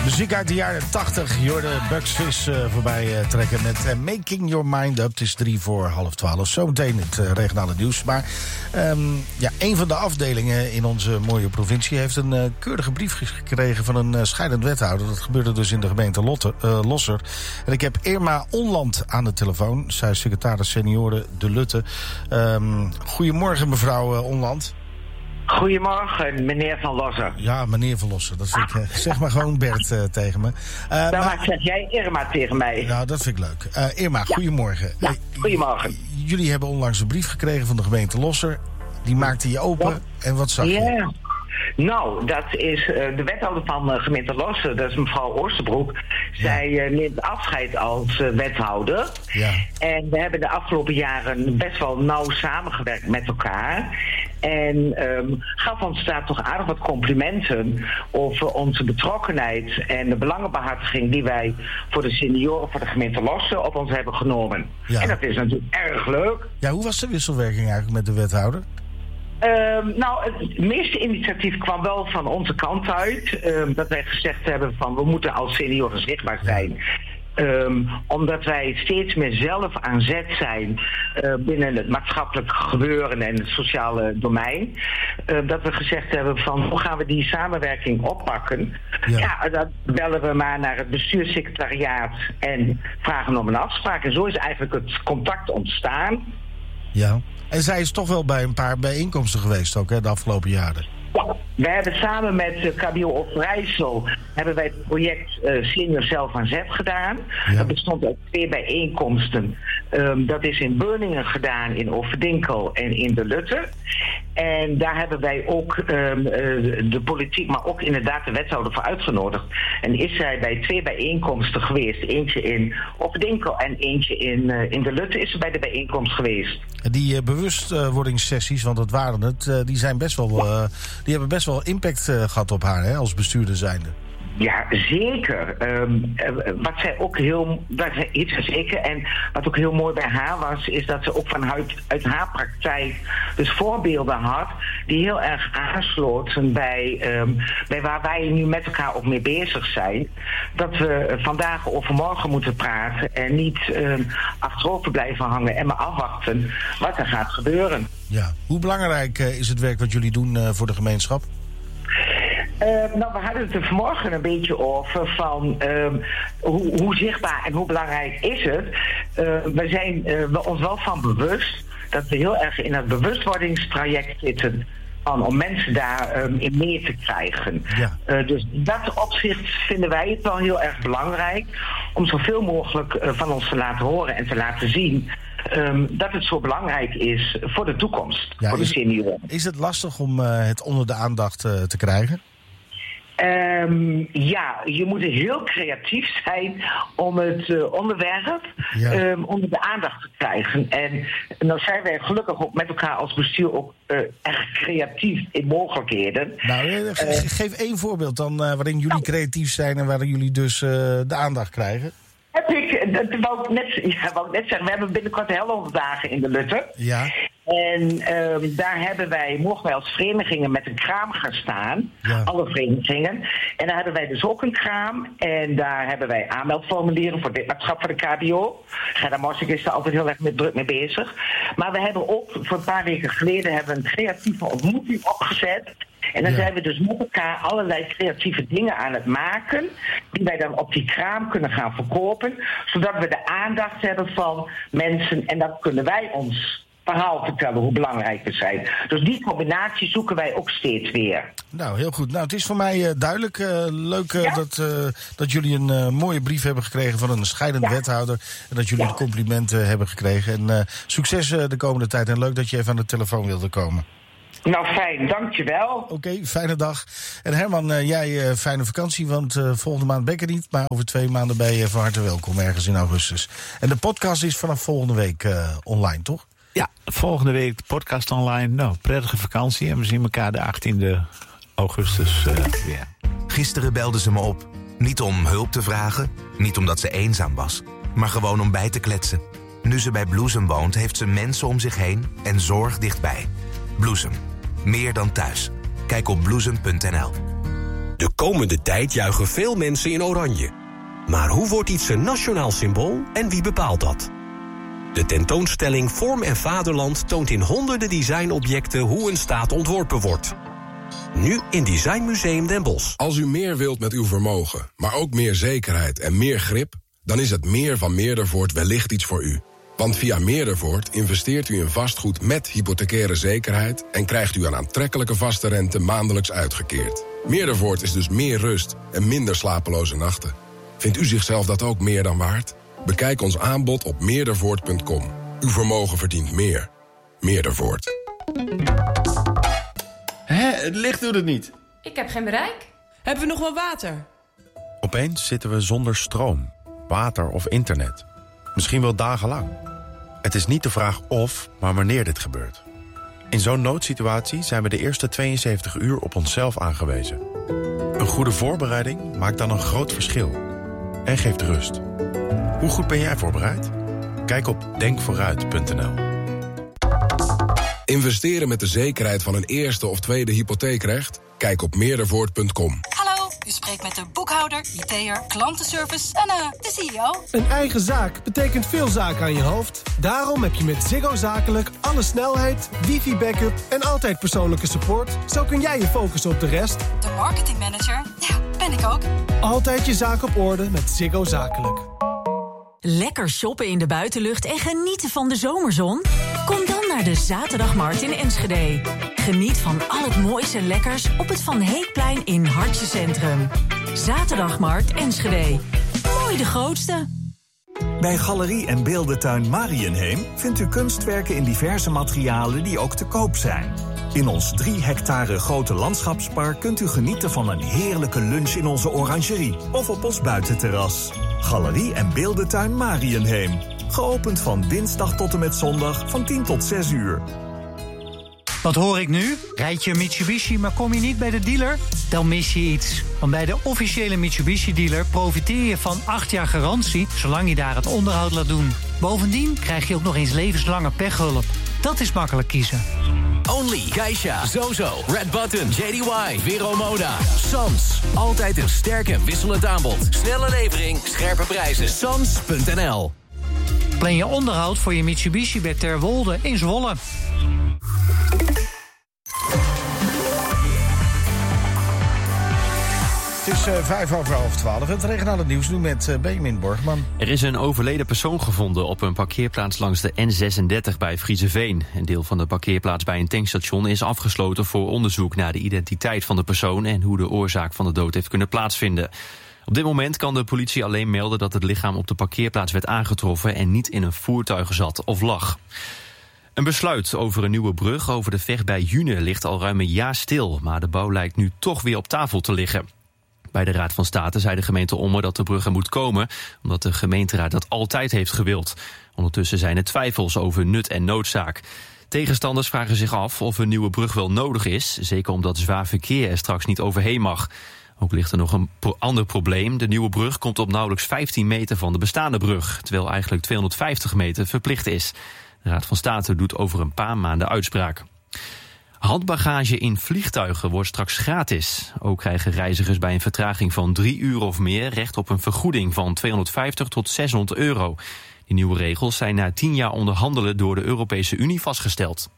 Muziek uit de jaren 80. Je hoorde Bucks Fizz voorbij trekken met Making Your Mind Up. Het is 11:45. Zometeen het regionale nieuws. Maar een van de afdelingen in onze mooie provincie heeft een keurige brief gekregen van een scheidend wethouder. Dat gebeurde dus in de gemeente Losser. En ik heb Irma Onland aan de telefoon. Zij is secretaris senioren De Lutte. Goedemorgen mevrouw Onland. Goedemorgen, meneer Van Losser. Ja, meneer Van Losser. Dat vind ik, zeg maar gewoon Bert tegen me. Dan zeg jij Irma tegen mij. Nou, dat vind ik leuk. Irma, goedemorgen. Ja, goedemorgen. Jullie hebben onlangs een brief gekregen van de gemeente Losser. Die maakte je open. En wat zag je? Ja. Nou, dat is de wethouder van gemeente Losser, dat is mevrouw Oosterbroek. Zij neemt afscheid als wethouder. Ja. En we hebben de afgelopen jaren best wel nauw samengewerkt met elkaar. En gaf ons daar toch aardig wat complimenten over onze betrokkenheid en de belangenbehartiging die wij voor de senioren voor de gemeente Losser op ons hebben genomen. Ja. En dat is natuurlijk erg leuk. Ja, hoe was de wisselwerking eigenlijk met de wethouder? Het meeste initiatief kwam wel van onze kant uit. Dat wij gezegd hebben van we moeten als senioren zichtbaar zijn. Omdat wij steeds meer zelf aan zet zijn binnen het maatschappelijk gebeuren en het sociale domein. Dat we gezegd hebben van hoe gaan we die samenwerking oppakken. Ja, dan bellen we maar naar het bestuurssecretariaat en vragen om een afspraak. En zo is eigenlijk het contact ontstaan. Ja, en zij is toch wel bij een paar bijeenkomsten geweest ook, hè, de afgelopen jaren. Ja, we hebben samen met KBO Overijssel hebben wij het project Senior Zelf aan Zet gedaan. Ja. Dat bestond uit 2 bijeenkomsten. Dat is in Beuningen gedaan, in Overdinkel en in De Lutte. En daar hebben wij ook de politiek, maar ook inderdaad de wethouder voor uitgenodigd. En is zij bij 2 bijeenkomsten geweest. Eentje in Overdinkel en eentje in De Lutte is ze bij de bijeenkomst geweest. Die bewustwordingssessies, want dat waren het, die zijn best wel, die hebben best wel impact gehad op haar, hè, als bestuurder zijnde. Ja, zeker. Wat zij ook iets zeker. En wat ook heel mooi bij haar was, is dat ze ook uit haar praktijk dus voorbeelden had die heel erg aansloten bij waar wij nu met elkaar ook mee bezig zijn. Dat we vandaag over morgen moeten praten en niet achterover blijven hangen en maar afwachten wat er gaat gebeuren. Ja. Hoe belangrijk is het werk wat jullie doen voor de gemeenschap? We hadden het er vanmorgen een beetje over van hoe zichtbaar en hoe belangrijk is het. We zijn ons wel van bewust dat we heel erg in het bewustwordingstraject zitten om mensen daarin mee te krijgen. Ja. Dus in dat opzicht vinden wij het wel heel erg belangrijk om zoveel mogelijk van ons te laten horen en te laten zien dat het zo belangrijk is voor de toekomst, voor de senioren. Is het lastig om het onder de aandacht te krijgen? Je moet heel creatief zijn om het onderwerp onder de aandacht te krijgen. En dan zijn wij gelukkig ook met elkaar als bestuur ook echt creatief in mogelijkheden. Nou, geef 1 voorbeeld dan waarin jullie creatief zijn en waarin jullie dus de aandacht krijgen. Dat wou ik net zeggen. We hebben binnenkort Hello dagen in De Lutte. Ja. En daar mogen wij als verenigingen met een kraam gaan staan. Ja. Alle verenigingen. En daar hebben wij dus ook een kraam. En daar hebben wij aanmeldformulieren voor lidmaatschap van de KBO. Gerda Morsik is daar altijd heel erg druk mee bezig. Maar we hebben ook voor een paar weken geleden een creatieve ontmoeting opgezet. En dan zijn we dus met elkaar allerlei creatieve dingen aan het maken, die wij dan op die kraam kunnen gaan verkopen, zodat we de aandacht hebben van mensen en dan kunnen wij ons verhaal vertellen hoe belangrijk we zijn. Dus die combinatie zoeken wij ook steeds weer. Nou, heel goed. Nou, het is voor mij duidelijk. Leuk dat jullie een mooie brief hebben gekregen van een scheidend wethouder. En dat jullie de complimenten hebben gekregen. En succes de komende tijd. En leuk dat je even aan de telefoon wilde komen. Nou, fijn. Dankjewel. Oké, fijne dag. En Herman, jij fijne vakantie, want volgende maand ben ik er niet. Maar over 2 maanden ben je van harte welkom, ergens in augustus. En de podcast is vanaf volgende week online, toch? Ja, volgende week de podcast online. Nou, prettige vakantie en we zien elkaar de 18e augustus weer. Gisteren belde ze me op. Niet om hulp te vragen, niet omdat ze eenzaam was, maar gewoon om bij te kletsen. Nu ze bij Bloesem woont, heeft ze mensen om zich heen en zorg dichtbij. Bloesem. Meer dan thuis. Kijk op bloesem.nl. De komende tijd juichen veel mensen in oranje. Maar hoe wordt iets een nationaal symbool en wie bepaalt dat? De tentoonstelling Vorm en Vaderland toont in honderden designobjecten hoe een staat ontworpen wordt. Nu in Design Museum Den Bosch. Als u meer wilt met uw vermogen, maar ook meer zekerheid en meer grip, dan is het meer van Meerdervoort wellicht iets voor u. Want via Meerdervoort investeert u in vastgoed met hypothecaire zekerheid en krijgt u een aantrekkelijke vaste rente maandelijks uitgekeerd. Meerdervoort is dus meer rust en minder slapeloze nachten. Vindt u zichzelf dat ook meer dan waard? Bekijk ons aanbod op meerdervoort.com. Uw vermogen verdient meer. Meerdervoort. Het licht doet het niet. Ik heb geen bereik. Hebben we nog wel water? Opeens zitten we zonder stroom, water of internet. Misschien wel dagenlang. Het is niet de vraag of, maar wanneer dit gebeurt. In zo'n noodsituatie zijn we de eerste 72 uur op onszelf aangewezen. Een goede voorbereiding maakt dan een groot verschil. En geeft rust. Hoe goed ben jij voorbereid? Kijk op denkvooruit.nl. Investeren met de zekerheid van een eerste of tweede hypotheekrecht? Kijk op meerdervoort.com. Hallo, u spreekt met de boekhouder, IT'er, klantenservice en de CEO. Een eigen zaak betekent veel zaken aan je hoofd. Daarom heb je met Ziggo Zakelijk alle snelheid, wifi-backup en altijd persoonlijke support. Zo kun jij je focussen op de rest. De marketingmanager, ja, ben ik ook. Altijd je zaak op orde met Ziggo Zakelijk. Lekker shoppen in de buitenlucht en genieten van de zomerzon? Kom dan naar de Zaterdagmarkt in Enschede. Geniet van al het mooiste lekkers op het Van Heekplein in Hartje Centrum. Zaterdagmarkt Enschede. Mooi de grootste. Bij Galerie en Beeldentuin Mariënheem vindt u kunstwerken in diverse materialen die ook te koop zijn. In ons 3 hectare grote landschapspark kunt u genieten van een heerlijke lunch in onze orangerie of op ons buitenterras. Galerie en Beeldentuin Mariënheem. Geopend van dinsdag tot en met zondag van 10 tot 6 uur. Wat hoor ik nu? Rijd je een Mitsubishi, maar kom je niet bij de dealer? Dan mis je iets. Want bij de officiële Mitsubishi-dealer profiteer je van 8 jaar garantie, zolang je daar het onderhoud laat doen. Bovendien krijg je ook nog eens levenslange pechhulp. Dat is makkelijk kiezen. Only, Geisha, Zozo, Red Button, JDY, Vero Moda, Sans. Altijd een sterk en wisselend aanbod. Snelle levering, scherpe prijzen. Sans.nl. Plan je onderhoud voor je Mitsubishi bij Terwolde in Zwolle. Het is 11:05. Het regionale nieuws nu met Benjamin Borgman. Er is een overleden persoon gevonden op een parkeerplaats langs de N36 bij Friezenveen. Een deel van de parkeerplaats bij een tankstation is afgesloten voor onderzoek naar de identiteit van de persoon en hoe de oorzaak van de dood heeft kunnen plaatsvinden. Op dit moment kan de politie alleen melden dat het lichaam op de parkeerplaats werd aangetroffen en niet in een voertuig zat of lag. Een besluit over een nieuwe brug over de Vecht bij June ligt al ruim een jaar stil, maar de bouw lijkt nu toch weer op tafel te liggen. Bij de Raad van State zei de gemeente Ommen dat de brug er moet komen, omdat de gemeenteraad dat altijd heeft gewild. Ondertussen zijn er twijfels over nut en noodzaak. Tegenstanders vragen zich af of een nieuwe brug wel nodig is, zeker omdat zwaar verkeer er straks niet overheen mag. Ook ligt er nog een ander probleem. De nieuwe brug komt op nauwelijks 15 meter van de bestaande brug, terwijl eigenlijk 250 meter verplicht is. De Raad van State doet over een paar maanden uitspraak. Handbagage in vliegtuigen wordt straks gratis. Ook krijgen reizigers bij een vertraging van 3 uur of meer recht op een vergoeding van 250 tot 600 euro. Die nieuwe regels zijn na 10 jaar onderhandelen door de Europese Unie vastgesteld.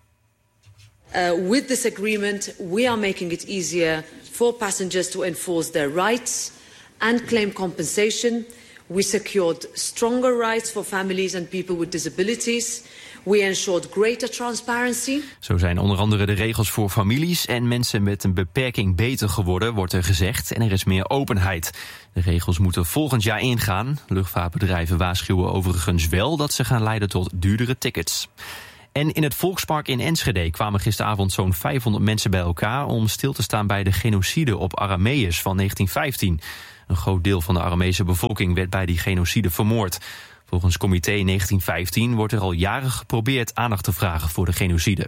With this agreement, we are making it easier for passengers to enforce their rights and claim compensation. We secured stronger rights for families and people with disabilities. We ensured greater transparency. Zo zijn onder andere de regels voor families en mensen met een beperking beter geworden, wordt er gezegd, en er is meer openheid. De regels moeten volgend jaar ingaan. Luchtvaartbedrijven waarschuwen overigens wel dat ze gaan leiden tot duurdere tickets. En in het Volkspark in Enschede kwamen gisteravond zo'n 500 mensen bij elkaar om stil te staan bij de genocide op Arameeërs van 1915. Een groot deel van de Aramese bevolking werd bij die genocide vermoord. Volgens Comité 1915 wordt er al jaren geprobeerd aandacht te vragen voor de genocide.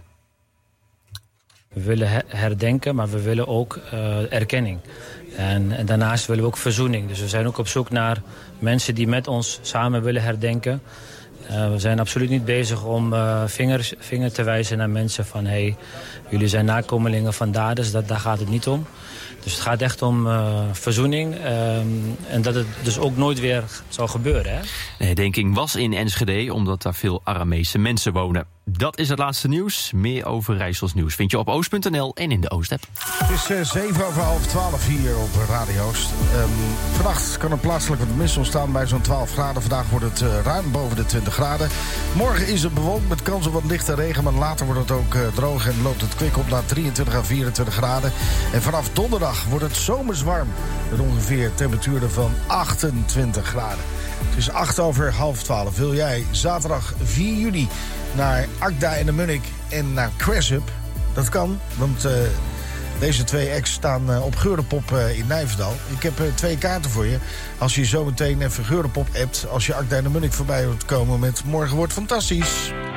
We willen herdenken, maar we willen ook erkenning. En daarnaast willen we ook verzoening. Dus we zijn ook op zoek naar mensen die met ons samen willen herdenken. We zijn absoluut niet bezig om vinger te wijzen naar mensen van... hey, jullie zijn nakomelingen van daders, daar gaat het niet om. Dus het gaat echt om verzoening. En dat het dus ook nooit weer zal gebeuren. Hè? De herdenking was in Enschede, omdat daar veel Aramese mensen wonen. Dat is het laatste nieuws. Meer over Rijssels nieuws vind je op oost.nl en in de Oost-app. Het is 11:07 hier op Radio Oost. Vannacht kan er plaatselijk wat mist ontstaan bij zo'n 12 graden. Vandaag wordt het ruim boven de 20 graden. Morgen is het bewolkt met kans op wat lichte regen. Maar later wordt het ook droog en loopt het kwik op naar 23 à 24 graden. En vanaf donderdag wordt het zomers warm. Met ongeveer temperaturen van 28 graden. Het is 11:08. Wil jij zaterdag 4 juli naar Akda en de Munnik en naar Cressup? Dat kan, want deze 2 acts staan op Geurenpop in Nijverdal. Ik heb 2 kaarten voor je. Als je zometeen even Geurenpop appt, als je Akda en de Munnik voorbij wilt komen met Morgen wordt fantastisch.